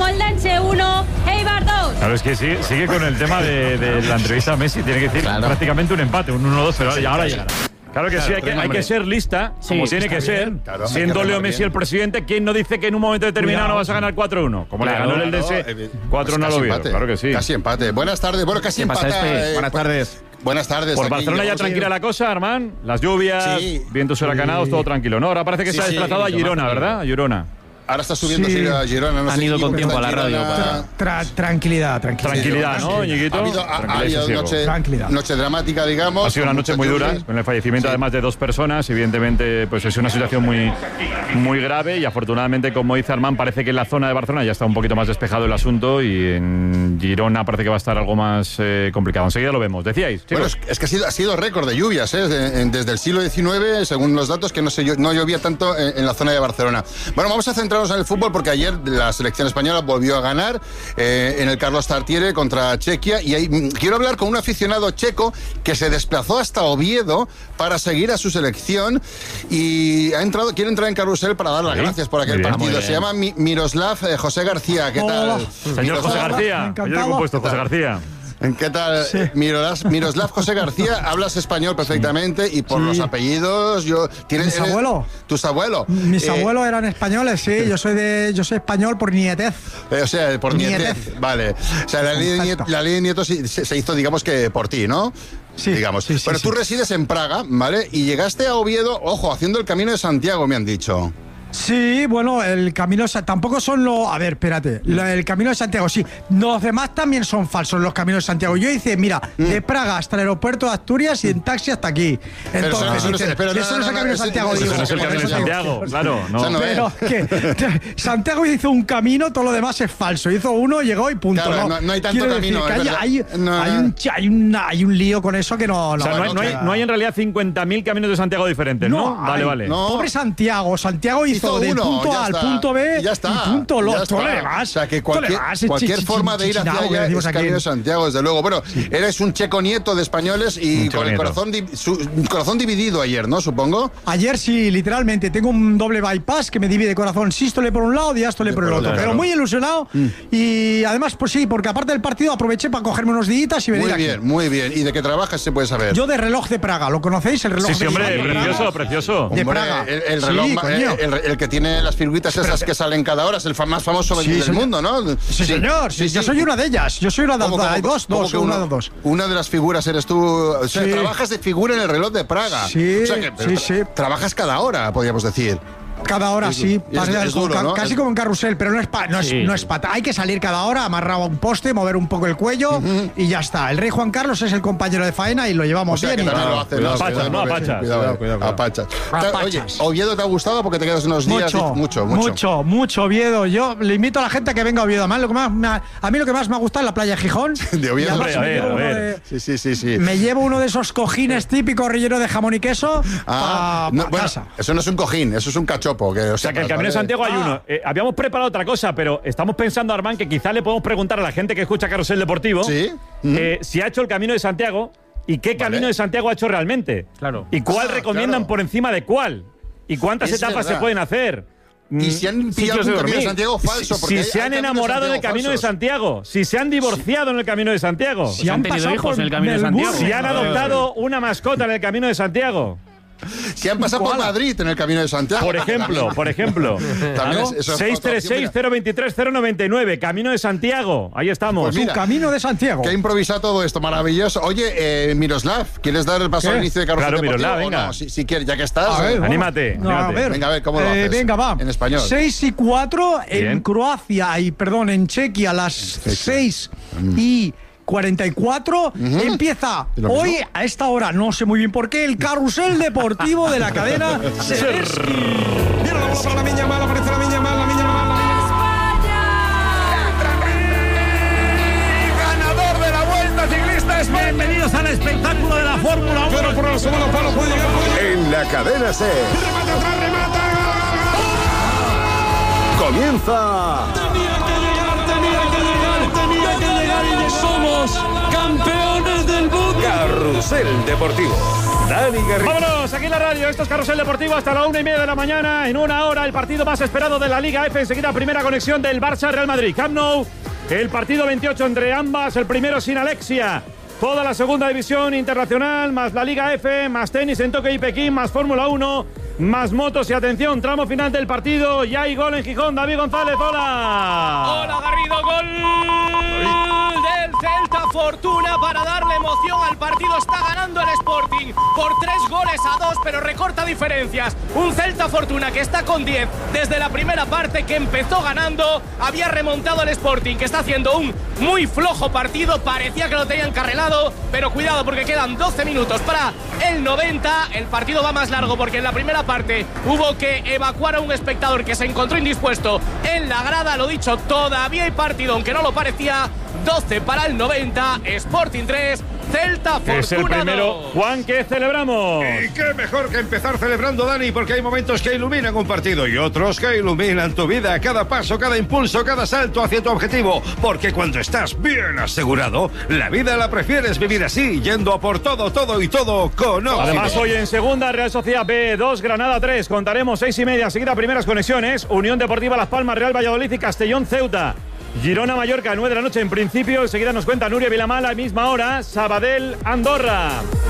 Moldense 1, Eibar 2. Claro, es que sigue con el tema de la entrevista a Messi. Tiene que decir prácticamente un empate, un 1-2, pero ahora llegará. Claro que sí, hay que ser lista, como tiene que ser. Claro, siendo Leo Messi el presidente, ¿quién no dice que en un momento determinado no vas a ganar 4-1? Como le ganó el Eldense 4-1 al Oviedo. Claro que sí. Casi empate. Buenas tardes. Bueno, casi empate. Buenas tardes. Buenas tardes. Por Barcelona ya tranquila la cosa, Armand. Las lluvias, vientos huracanados, todo tranquilo, ¿no? Ahora parece que se ha desplazado a Girona, ¿verdad? A Girona. Ahora está subiendo a Girona. No Han ido con tiempo a la radio. Tranquilidad, ¿no, Ñiguito? Ha habido noche dramática, digamos. Ha sido una noche muy dura, con el fallecimiento además de 2 personas. Evidentemente, pues es una situación muy, muy grave y afortunadamente, como dice Armand, parece que en la zona de Barcelona ya está un poquito más despejado el asunto y en Girona parece que va a estar algo más complicado. Enseguida lo vemos. ¿Decíais? Bueno, es que ha sido récord de lluvias, desde el siglo XIX, según los datos, que no llovía tanto en la zona de Barcelona. Bueno, vamos a centrar en el fútbol porque ayer la selección española volvió a ganar en el Carlos Tartiere contra Chequia y ahí quiero hablar con un aficionado checo que se desplazó hasta Oviedo para seguir a su selección y quiere entrar en Carrusel para dar las gracias por aquel partido. Se llama Miroslav José García. ¿Qué tal? Señor José García. Yo le he compuesto José García. ¿Qué tal? Sí. Miroslav José García, hablas español perfectamente y por los apellidos ¿Mis abuelos? ¿Tus abuelos? Mis abuelos eran españoles, sí. Yo soy español por nietez. O sea, por nietez. Vale. O sea, la ley de nietos se hizo, digamos que por ti, ¿no? Sí, digamos. Sí, bueno, tú resides en Praga, ¿vale? Y llegaste a Oviedo, ojo, haciendo el Camino de Santiago, me han dicho. Sí, bueno, el Camino tampoco son los... A ver, espérate. El Camino de Santiago, sí. Los demás también son falsos, los Caminos de Santiago. Yo hice, mira, de Praga hasta el aeropuerto de Asturias y en taxi hasta aquí. Entonces, eso no es el Camino de Santiago. Eso no es el Camino de Santiago, claro. No. Pero que Santiago hizo un camino, todo lo demás es falso. Hizo uno, llegó y punto. Claro, no hay tanto camino. Hay un lío con eso que no... O sea, no hay en realidad 50.000 caminos de Santiago diferentes, ¿no? Vale. Pobre Santiago. Santiago hizo del punto A al punto B y punto lo otro le vas. O sea, que cualquier forma de ir hacia allá es Camino de Santiago, desde luego. Bueno, eres un checo nieto de españoles y con el corazón dividido ayer, ¿no? Supongo. Ayer sí, literalmente. Tengo un doble bypass que me divide corazón sístole por un lado, diástole por el otro. Pero muy ilusionado y además, pues sí, porque aparte del partido aproveché para cogerme unos días y venir aquí. Muy bien. ¿Y de qué trabajas se puede saber? Yo de reloj de Praga. ¿Lo conocéis? El reloj de Praga. Sí, precioso. De Praga. El reloj, el que tiene las figuritas esas que salen cada hora, es el más famoso del mundo, ¿no? Sí, señor. Yo soy una de ellas. Yo soy una de hay dos. Una de dos. Una de las figuras eres tú. O sea, trabajas de figura en el reloj de Praga. Sí, o sea que trabajas cada hora, podríamos decir. Cada hora, sí. Es duro, ¿no? Casi como en carrusel, pero no es pata. Hay que salir cada hora, amarrado a un poste, mover un poco el cuello y ya está. El rey Juan Carlos es el compañero de faena y lo llevamos bien. Apachas. Oye, ¿Oviedo te ha gustado porque te quedas unos días? Mucho Oviedo. Yo le invito a la gente a que venga a Oviedo. A mí lo que más me ha gustado es la playa de Gijón. De Oviedo. A ver. Sí. Me llevo uno de esos cojines típicos relleno de jamón y queso para casa. Eso no es un cojín, eso es un cachopo. O sea, que el Camino de Santiago hay uno. Habíamos preparado otra cosa, pero estamos pensando, Armand, que quizás le podemos preguntar a la gente que escucha Carrusel Deportivo si ha hecho el Camino de Santiago y qué Camino de Santiago ha hecho realmente. Claro. Y cuál recomiendan por encima de cuál. Y cuántas etapas se pueden hacer. Y si han pillado un Camino de Santiago falso. Si se han enamorado del Camino de Santiago. Si se han divorciado en el Camino de Santiago. Si han tenido hijos en el Camino de Santiago. Si han adoptado una mascota en el Camino de Santiago. Si han pasado por Madrid en el Camino de Santiago. Por ejemplo. 636-023-099. Camino de Santiago. Ahí estamos. Pues mira, Camino de Santiago. Que ha improvisado todo esto, maravilloso. Oye, Miroslav, ¿quieres dar el paso al inicio de Carrusel Deportivo? Miroslav, venga. No, si quieres, ya que estás. Anímate. Venga, a ver, ¿cómo lo haces? Venga, va. En español. 6:04 en Croacia en Chequia a las 6:44 empieza hoy a esta hora, no sé muy bien por qué, el Carrusel Deportivo de la cadena Sereski. Viene la bola para la Miña Mal, aparece la Miña Mal. Ganador de la Vuelta Ciclista España. Bienvenidos al espectáculo de la Fórmula 1. Pero por el segundo palo puede llegar. En la cadena C. Remata. Comienza. Tenía que llegar y somos campeones del mundo. Carrusel Deportivo. Dani Garrido. Vámonos, aquí en la radio, esto es Carrusel Deportivo hasta la 1:30 de la mañana. En una hora, el partido más esperado de la Liga F. Enseguida, primera conexión del Barça-Real Madrid. Camp Nou, el partido 28 entre ambas, el primero sin Alexia. Toda la segunda división internacional, más la Liga F, más tenis en Tokio y Pekín, más Fórmula 1, más motos y atención, tramo final del partido. Ya hay gol en Gijón. David González, hola. Hola Garrido, gol del Celta. Fortuna para darle emoción al partido. Está ganando el Sporting por 3-2, pero recorta diferencias. Un Celta Fortuna que está con 10 desde la primera parte, que empezó ganando. Había remontado el Sporting, que está haciendo un muy flojo partido. Parecía que lo tenían encarrilado, pero cuidado porque quedan 12 minutos para el 90. El partido va más largo porque en la primera parte hubo que evacuar a un espectador que se encontró indispuesto en la grada. Lo dicho, todavía hay partido, aunque no lo parecía. 12 para el 90, Sporting 3, Celta Fortuna. Es el primero, Juan, que celebramos. Y qué mejor que empezar celebrando, Dani, porque hay momentos que iluminan un partido y otros que iluminan tu vida. Cada paso, cada impulso, cada salto hacia tu objetivo. Porque cuando estás bien asegurado, la vida la prefieres vivir así, yendo a por todo, todo y todo con Oxide. Además, hoy en segunda, Real Sociedad B2, Granada 3. Contaremos 6:30, seguida primeras conexiones. Unión Deportiva Las Palmas, Real Valladolid y Castellón Ceuta. Girona Mallorca, 9 de la noche en principio. Enseguida nos cuenta Nuria Vilamala, a misma hora, Sabadell Andorra.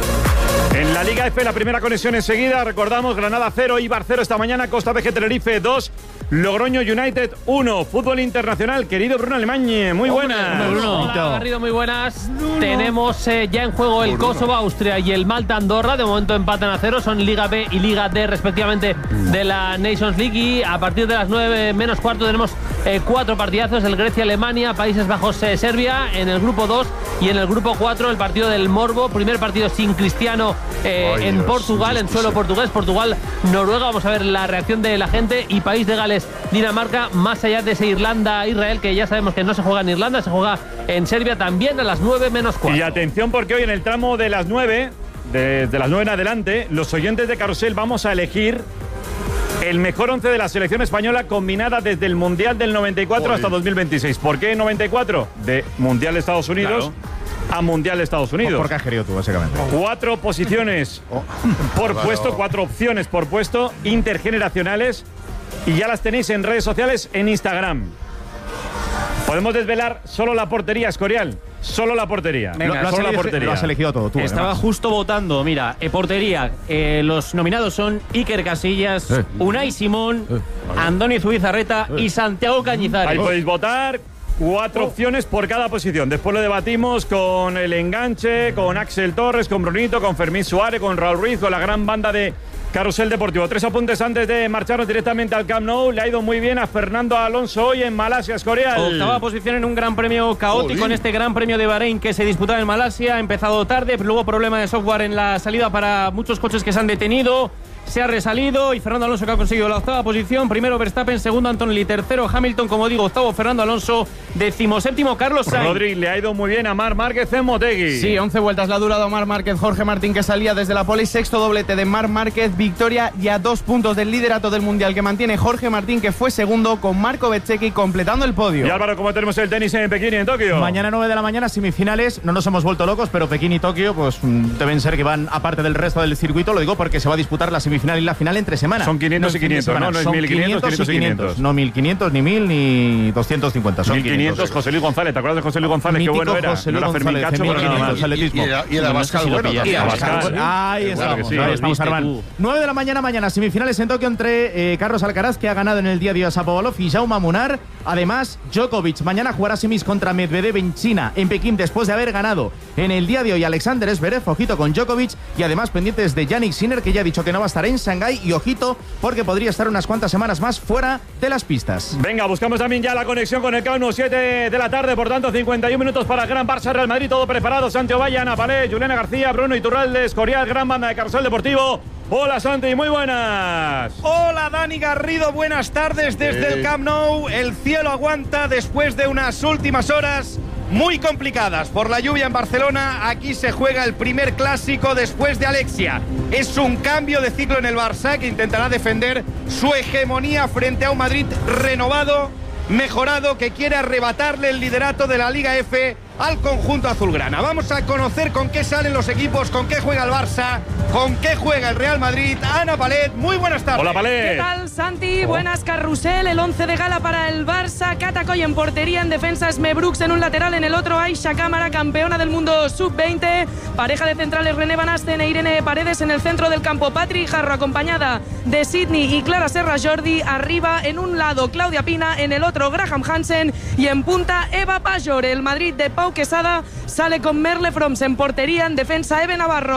En la Liga F, la primera conexión enseguida. Recordamos, Granada 0, Eibar 0 esta mañana, Costa BG Tenerife 2, Logroño United 1. Fútbol internacional, querido Bruno Alemán, muy buenas. Hola, Garrido, muy buenas. Tenemos ya en juego el Kosovo, Austria y el Malta Andorra. De momento empatan a 0, son Liga B y Liga D respectivamente de la Nations League. Y a partir de las 9 menos cuarto tenemos 4 partidazos: el Grecia-Alemania, Países Bajos-Serbia en el grupo 2, y en el grupo 4 el partido del Morbo, primer partido sin Cristiano en Portugal, en suelo portugués. Portugal-Noruega, vamos a ver la reacción de la gente. Y País de Gales-Dinamarca, más allá de ese Irlanda-Israel, que ya sabemos que no se juega en Irlanda, se juega en Serbia, también a las 9 menos cuarto. Y atención, porque hoy en el tramo de las 9, desde las 9 en adelante, los oyentes de Carrusel vamos a elegir el mejor 11 de la selección española combinada desde el Mundial del 94 hasta 2026. ¿Por qué 94? De Mundial de Estados Unidos a Mundial de Estados Unidos. ¿Por qué has querido tú, básicamente? 4 posiciones por puesto, 4 opciones por puesto, intergeneracionales, y ya las tenéis en redes sociales, en Instagram. Podemos desvelar solo la portería, Escorial. Solo la portería. Venga, solo la portería. Lo has elegido todo tú. Estaba además justo votando. Mira, portería. Los nominados son Iker Casillas, Unai Simón, Andoni Zubizarreta y Santiago Cañizares. Ahí podéis votar. 4 opciones por cada posición. Después lo debatimos con el enganche, con Axel Torres, con Brunito, con Fermín Suárez, con Raúl Ruiz, con la gran banda de Carrusel Deportivo. 3 apuntes antes de marcharnos directamente al Camp Nou. Le ha ido muy bien a Fernando Alonso hoy en Malasia, Escorial. Octava posición en un gran premio caótico, en este gran premio de Bahrein que se disputaba en Malasia. Ha empezado tarde, pero luego problema de software en la salida para muchos coches que se han detenido. Se ha resalido y Fernando Alonso, que ha conseguido la octava posición. Primero Verstappen, segundo Antonelli, tercero Hamilton, como digo, octavo Fernando Alonso, 17º Carlos Sainz. Rodri, le ha ido muy bien a Marc Márquez en Motegi. Sí, 11 vueltas le ha durado a Marc Márquez. Jorge Martín, que salía desde la pole, sexto doblete de Marc Márquez, victoria y a 2 puntos del liderato del Mundial que mantiene Jorge Martín, que fue segundo, con Marco Bezzecchi completando el podio. Y Álvaro, ¿cómo tenemos el tenis en Pekín y en Tokio? Mañana 9 de la mañana, semifinales. No nos hemos vuelto locos, pero Pekín y Tokio pues deben ser que van aparte del resto del circuito. Lo digo porque se va a disputar la semifinal y la final entre semana. Son 500 y 500, ¿no? No es 1500 y 500. No 1500, ni 1000, ni 250. Son 1500. José Luis González, ¿te acuerdas de José Luis González? Mítico, Qué bueno era. José Luis no era Fermín González, Cacho, pero nada más. atletismo. Y el Abascal, bueno, también. Ahí estamos. Sí, Ahí estamos, Armán. 9 de la mañana, semifinales en Tokio entre Carlos Alcaraz, que ha ganado en el día de hoy a Shapovalov, y Jaume Munar. Además, Djokovic mañana jugará semis contra Medvedev en China, en Pekín, después de haber ganado en el día de hoy Alexander Zverev. Ojito con Djokovic, y además pendientes de Yannick Sinner, que ya ha dicho que no va a estar en Shanghái, y ojito porque podría estar unas cuantas semanas más fuera de las pistas. Venga, buscamos también ya la conexión con el Camp Nou, 7 de la tarde, por tanto 51 minutos para el Gran Barça Real Madrid, todo preparado. Santi Ovalla, Ana Palé, Juliana García, Bruno Iturralde, Escorial, gran banda de Carrusel Deportivo. Hola Santi, muy buenas. Hola Dani Garrido, buenas tardes desde el Camp Nou. El cielo aguanta después de unas últimas horas muy complicadas por la lluvia en Barcelona. Aquí se juega el primer clásico después de Alexia. Es un cambio de ciclo en el Barça, que intentará defender su hegemonía frente a un Madrid renovado, mejorado, que quiere arrebatarle el liderato de la Liga F al conjunto azulgrana. Vamos a conocer con qué salen los equipos, con qué juega el Barça, con qué juega el Real Madrid. Ana Palet, muy buenas tardes. Hola, Palet. ¿Qué tal, Santi? Buenas, Carrusel. El 11 de gala para el Barça. Catacoy en portería, en defensa Esme Brooks, en un lateral, en el otro Aisha Cámara, campeona del mundo sub-20. Pareja de centrales René Van Asten e Irene Paredes. En el centro del campo Patri Jarro, acompañada de Sidney y Clara Serra Jordi. Arriba, en un lado Claudia Pina, en el otro Graham Hansen y en punta Eva Pajor. El Madrid de Pau Quesada sale con Merle Froms en portería, en defensa Eve Navarro.